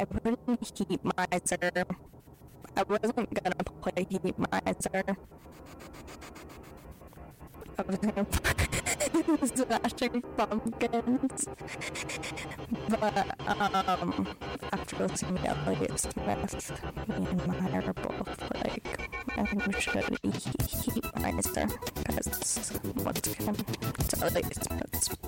I put in Heat Miser. I wasn't gonna play Heat Miser. I was gonna play Smashing Pumpkins. But, after listening to Elliott Smith, me and Maya are both like, I think we should Heat Miser. Because what's gonna tell Elliott Smith's